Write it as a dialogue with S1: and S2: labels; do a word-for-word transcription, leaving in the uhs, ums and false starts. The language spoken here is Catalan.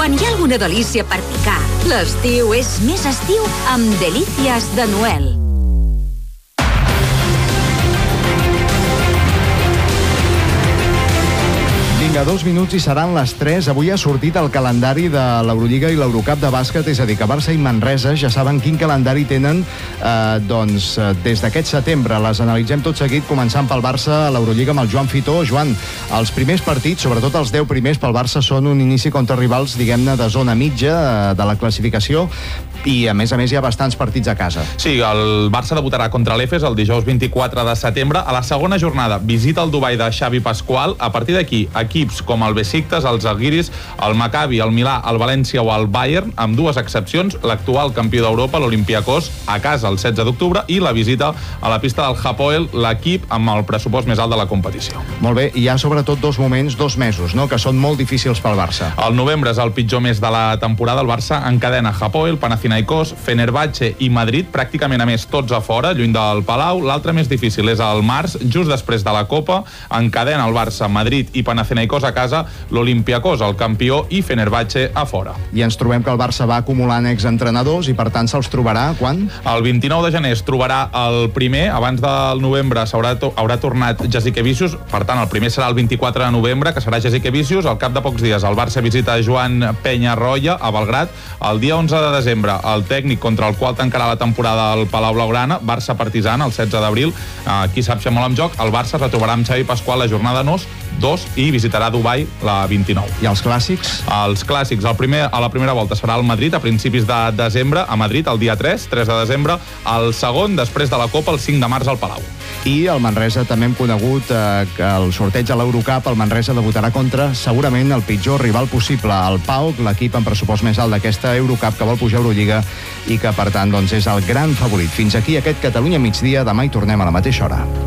S1: Quan hi ha alguna delícia per picar, l'estiu és més estiu amb Delícies de Noel.
S2: Vinga, dos minuts i seran les tres. Avui ha sortit el calendari de l'Eurolliga i l'Eurocup de bàsquet, és a dir, que Barça i Manresa ja saben quin calendari tenen eh, doncs, des d'aquest setembre. Les analitzem tot seguit, començant pel Barça a l'Eurolliga amb el Joan Fitó. Joan, els primers partits, sobretot els deu primers pel Barça, són un inici contra rivals, diguem-ne, de zona mitja eh, de la classificació, i a més a més hi ha bastants partits a casa.
S3: Sí, el Barça debutarà contra l'Efes el dijous vint-i-quatre de setembre. A la segona jornada visita el Dubai de Xavi Pasqual. A partir d'aquí, equips com el Besiktas, el Zalgiris, el Maccabi, el Milà, el València o el Bayern, amb dues excepcions, l'actual campió d'Europa, l'Olympiakos, a casa el setze d'octubre, i la visita a la pista del Hapoel, l'equip amb el pressupost més alt de la competició.
S2: Molt bé, hi ha sobretot dos moments, dos mesos, no?, que són molt difícils pel Barça.
S3: El novembre és el pitjor mes de la temporada. El Barça encadena Hapoel, Panathinaikos, Fenerbahçe i Madrid, pràcticament a més tots a fora, lluny del Palau. L'altre més difícil és el març, just després de la Copa. Encadena el Barça, Madrid i Panathinaikos a casa, l'Olympiakos, el campió, i Fenerbahçe a fora.
S2: I ens trobem que el Barça va acumulant exentrenadors i per tant se'ls trobarà quan?
S3: El vint-i-nou de gener es trobarà el primer. Abans del novembre s'haurà to haurà tornat Jasikevičius, per tant el primer serà el vint-i-quatre de novembre, que serà Jasikevičius. Al cap de pocs dies el Barça visita Joan Peñarroya a Belgrat. El dia onze de desembre el tècnic contra el qual tancarà la temporada al Palau Blaugrana, Barça Partizan, el setze d'abril. Aquí sap ser molt en joc. El Barça es retrobarà amb Xavi Pasqual la jornada dos i visitarà Dubai la vint-i-nou.
S2: I els clàssics?
S3: Els clàssics, el primer, a la primera volta serà el Madrid a principis de desembre, a Madrid el dia tres, tres de desembre, el segon després de la Copa el cinc de març al Palau.
S2: I el Manresa també hem conegut eh, que el sorteig a l'Eurocup, el Manresa debutarà contra segurament el pitjor rival possible, el PAOK, l'equip amb pressupost més alt d'aquesta Eurocup que vol pujar a Eurolliga i que per tant doncs, és el gran favorit. Fins aquí aquest Catalunya migdia, demà hi tornem a la mateixa hora.